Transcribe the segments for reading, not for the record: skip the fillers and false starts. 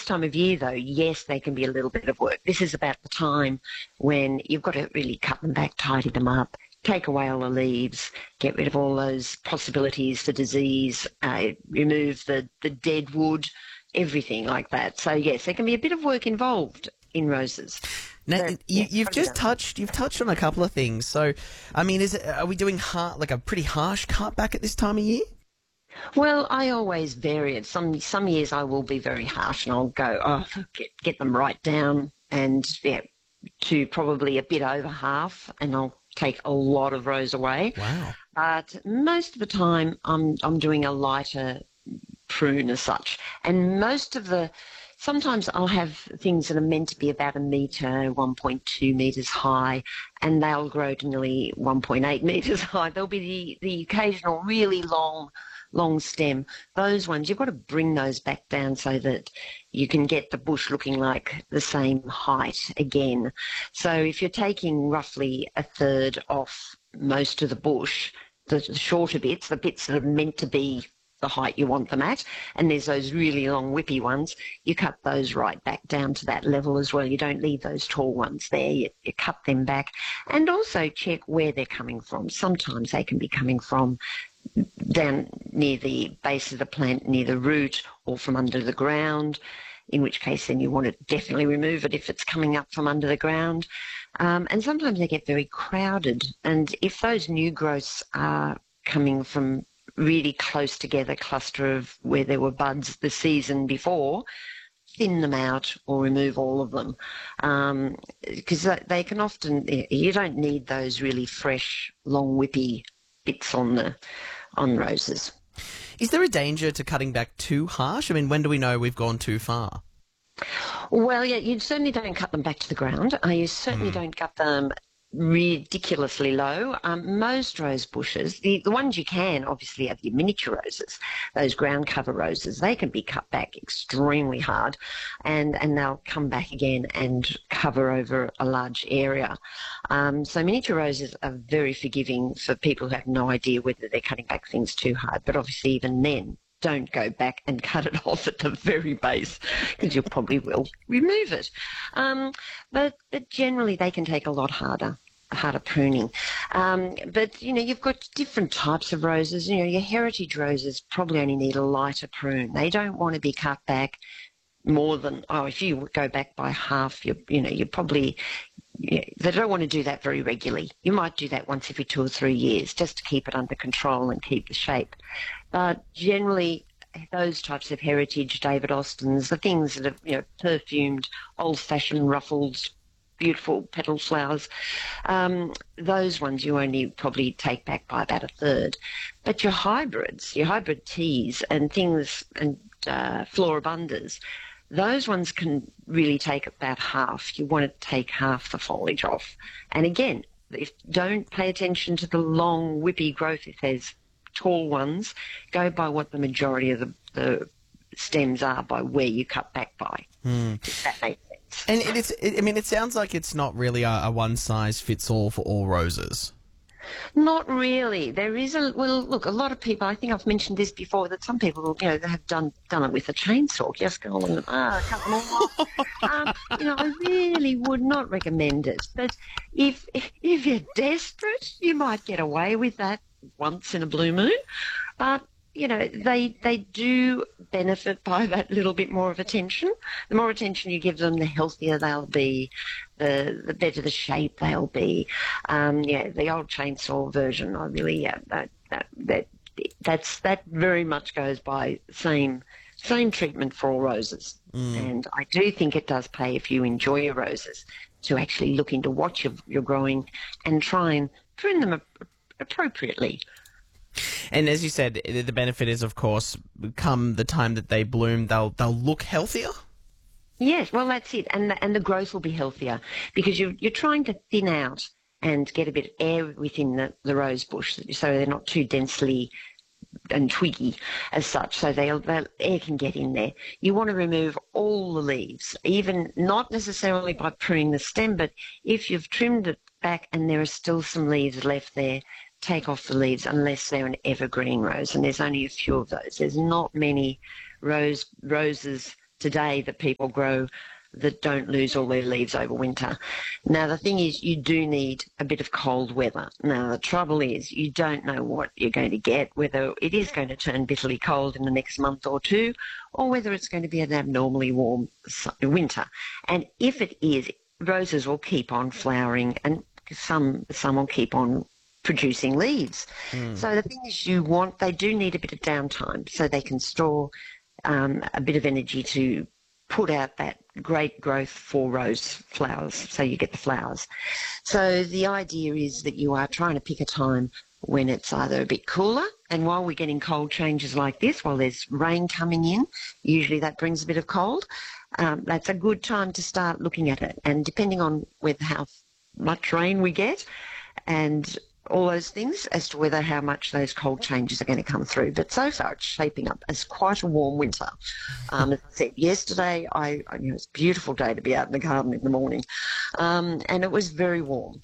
this time of year, though, yes, they can be a little bit of work. This is about the time when you've got to really cut them back, tidy them up, take away all the leaves, get rid of all those possibilities for disease, remove the dead wood, everything like that. So, yes, there can be a bit of work involved in roses. Now, Yeah, you've touched on a couple of things. So, I mean, are we doing a pretty harsh cutback at this time of year? Well, I always vary it. Some years I will be very harsh and I'll go, get them right down and to probably a bit over half, and I'll take a lot of rose away. Wow. But most of the time I'm doing a lighter prune as such. And sometimes I'll have things that are meant to be about 1 metre, 1.2 metres high, and they'll grow to nearly 1.8 metres high. There'll be the occasional really long stem. Those ones, you've got to bring those back down so that you can get the bush looking like the same height again. So if you're taking roughly a third off most of the bush, the shorter bits, the bits that are meant to be the height you want them at, and there's those really long whippy ones, you cut those right back down to that level as well. You don't leave those tall ones there. You cut them back, and also check where they're coming from. Sometimes they can be coming from down near the base of the plant, near the root, or from under the ground, in which case then you want to definitely remove it if it's coming up from under the ground. And sometimes they get very crowded, and if those new growths are coming from really close together cluster of where there were buds the season before, thin them out or remove all of them, because they can often, you don't need those really fresh, long whippy bits on roses. Is there a danger to cutting back too harsh? I mean, when do we know we've gone too far? Well, yeah, you certainly don't cut them back to the ground. You certainly don't cut them ridiculously low. Most rose bushes, the ones you can obviously have your miniature roses, those ground cover roses, they can be cut back extremely hard, and they'll come back again and cover over a large area. So miniature roses are very forgiving for people who have no idea whether they're cutting back things too hard, but obviously even then, don't go back and cut it off at the very base, because you probably will remove it. But generally they can take a lot harder pruning. But, you've got different types of roses. Your heritage roses probably only need a lighter prune. They don't want to be cut back more than, if you go back by half, you probably, they don't want to do that very regularly. You might do that once every 2 or 3 years just to keep it under control and keep the shape. But generally, those types of heritage, David Austins, the things that are, perfumed, old-fashioned, ruffled, beautiful petal flowers, those ones you only probably take back by about a third. But your hybrid teas and things, and floribundas, those ones can really take about half. You want to take half the foliage off. And again, don't pay attention to the long whippy growth if there's tall ones. Go by what the majority of the stems are, by where you cut back by. If that makes sense. And it sounds like it's not really a one-size-fits-all for all roses. Not really. There is look, a lot of people, I think I've mentioned this before, that some people, they have done it with a chainsaw, just go along and, cut them all off. I really would not recommend it. But if you're desperate, you might get away with that once in a blue moon. But they do benefit by that little bit more of attention. The more attention you give them, the healthier they'll be, the better the shape they'll be. The old chainsaw version, I really, that very much goes by same treatment for all roses. And I do think it does pay, if you enjoy your roses, to actually look into what you're growing and try and prune them appropriately. And as you said, the benefit is, of course, come the time that they bloom, they'll look healthier. Yes, well, that's it, and the growth will be healthier, because you're trying to thin out and get a bit of air within the rose bush, so they're not too densely and twiggy as such, so the air can get in there. You want to remove all the leaves, even not necessarily by pruning the stem, but if you've trimmed it back and there are still some leaves left there, take off the leaves, unless they're an evergreen rose, and there's only a few of those. There's not many roses today that people grow that don't lose all their leaves over winter. Now, the thing is, you do need a bit of cold weather. Now, the trouble is, you don't know what you're going to get, whether it is going to turn bitterly cold in the next month or two, or whether it's going to be an abnormally warm winter. And if it is, roses will keep on flowering, and some will keep on producing leaves. So the thing is, they do need a bit of downtime so they can store a bit of energy to put out that great growth for rose flowers, so you get the flowers. So the idea is that you are trying to pick a time when it's either a bit cooler, and while we're getting cold changes like this, while there's rain coming in, usually that brings a bit of cold, that's a good time to start looking at it. And depending on how much rain we get and all those things as to how much those cold changes are going to come through. But so far it's shaping up as quite a warm winter. As I said, yesterday, it was a beautiful day to be out in the garden in the morning, and it was very warm.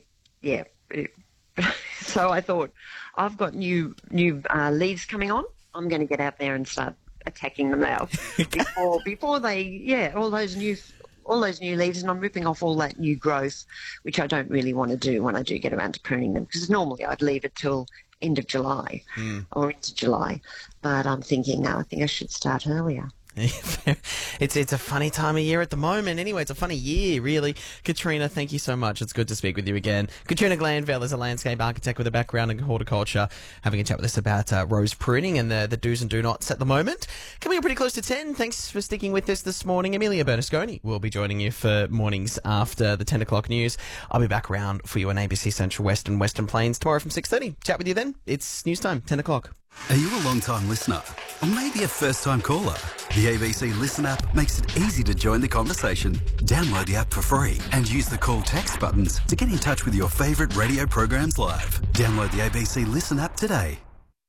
So I thought, I've got new leaves coming on. I'm going to get out there and start attacking them now before they, all those new leaves, and I'm ripping off all that new growth, which I don't really want to do when I do get around to pruning them, because normally I'd leave it till end of July or into July. But I'm thinking, no, I think I should start earlier. It's a funny time of year at the moment. Anyway, it's a funny year, really. Katrina, thank you so much. It's good to speak with you again. Katrina Glanville is a landscape architect with a background in horticulture, having a chat with us about rose pruning and the do's and do nots at the moment. Coming up pretty close to 10. Thanks for sticking with us this morning. Amelia Bernasconi will be joining you for mornings after the 10 o'clock news. I'll be back around for you on ABC Central West and Western Plains tomorrow from 6:30. Chat with you then. It's news time, 10 o'clock. Are you a long-time listener? Or maybe a first-time caller? The ABC Listen app makes it easy to join the conversation. Download the app for free and use the call text buttons to get in touch with your favourite radio programs live. Download the ABC Listen app today.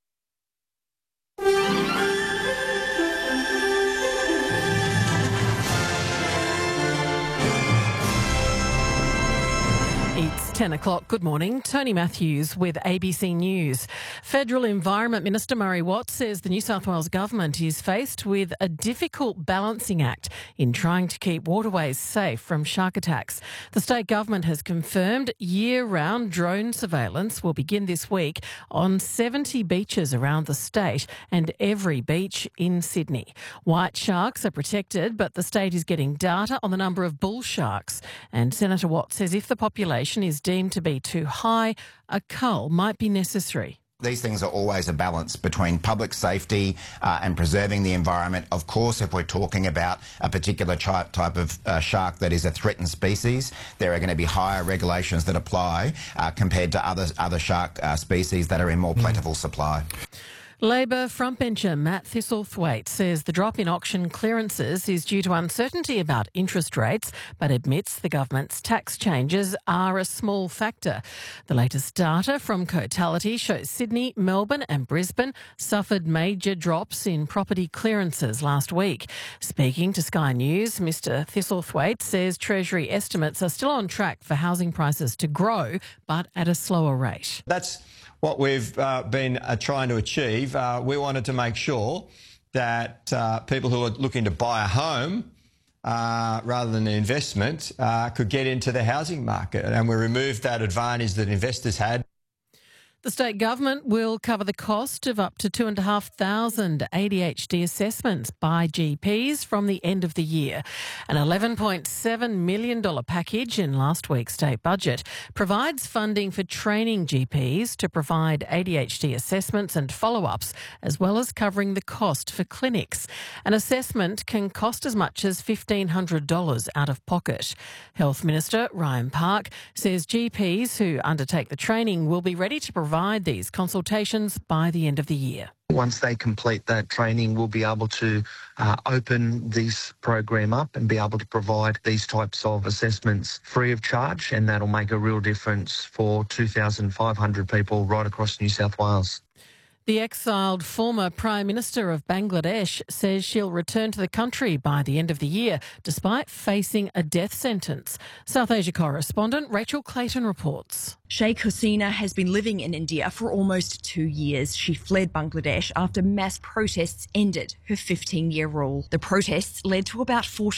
It's 10 o'clock. Good morning. Tony Matthews with ABC News. Federal Environment Minister Murray Watt says the New South Wales government is faced with a difficult balancing act in trying to keep waterways safe from shark attacks. The state government has confirmed year-round drone surveillance will begin this week on 70 beaches around the state and every beach in Sydney. White sharks are protected, but the state is getting data on the number of bull sharks. And Senator Watt says if the population is deemed to be too high, a cull might be necessary. These things are always a balance between public safety and preserving the environment. Of course, if we're talking about a particular type of shark that is a threatened species, there are going to be higher regulations that apply compared to other shark species that are in more plentiful supply. Labor frontbencher Matt Thistlethwaite says the drop in auction clearances is due to uncertainty about interest rates, but admits the government's tax changes are a small factor. The latest data from Cotality shows Sydney, Melbourne and Brisbane suffered major drops in property clearances last week. Speaking to Sky News, Mr Thistlethwaite says Treasury estimates are still on track for housing prices to grow, but at a slower rate. That's what we've been trying to achieve. We wanted to make sure that people who are looking to buy a home rather than an investment could get into the housing market, and we removed that advantage that investors had. The state government will cover the cost of up to 2,500 ADHD assessments by GPs from the end of the year. An $11.7 million package in last week's state budget provides funding for training GPs to provide ADHD assessments and follow-ups, as well as covering the cost for clinics. An assessment can cost as much as $1,500 out of pocket. Health Minister Ryan Park says GPs who undertake the training will be ready to provide these consultations by the end of the year. Once they complete that training, we'll be able to open this program up and be able to provide these types of assessments free of charge, and that'll make a real difference for 2,500 people right across New South Wales. The exiled former Prime Minister of Bangladesh says she'll return to the country by the end of the year, despite facing a death sentence. South Asia correspondent Rachel Clayton reports. Sheikh Hasina has been living in India for almost 2 years. She fled Bangladesh after mass protests ended her 15-year rule. The protests led to about 40